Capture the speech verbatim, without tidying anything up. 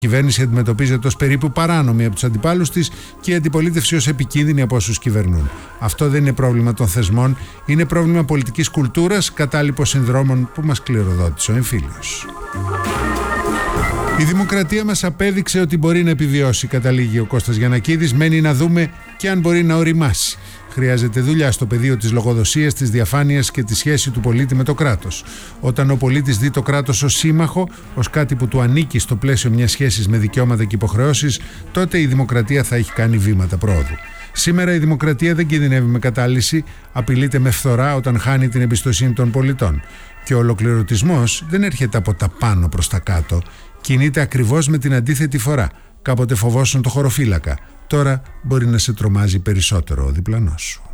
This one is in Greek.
Η κυβέρνηση αντιμετωπίζεται ως περίπου παράνομη από τους αντιπάλους της και η αντιπολίτευση ως επικίνδυνη από όσους κυβερνούν. Αυτό δεν είναι πρόβλημα των θεσμών, είναι πρόβλημα πολιτικής κουλτούρας, κατάλοιπο συνδρόμων που μας κληροδότησε ο εμφύλιος. Η δημοκρατία μας απέδειξε ότι μπορεί να επιβιώσει, καταλήγει ο Κώστας Γιαννακίδης. Μένει να δούμε και αν μπορεί να οριμάσει. Χρειάζεται δουλειά στο πεδίο της λογοδοσίας, της διαφάνειας και τη σχέση του πολίτη με το κράτος. Όταν ο πολίτης δει το κράτος ως σύμμαχο, ως κάτι που του ανήκει στο πλαίσιο μιας σχέσης με δικαιώματα και υποχρεώσεις, τότε η δημοκρατία θα έχει κάνει βήματα πρόοδου. Σήμερα η δημοκρατία δεν κινδυνεύει με κατάλυση, απειλείται με φθορά όταν χάνει την εμπιστοσύνη των πολιτών. Και ο ολοκληρωτισμός δεν έρχεται από τα πάνω προς τα κάτω. Κινείται ακριβώς με την αντίθετη φορά. Κάποτε φοβόσουν το χωροφύλακα. Τώρα μπορεί να σε τρομάζει περισσότερο ο διπλανός σου.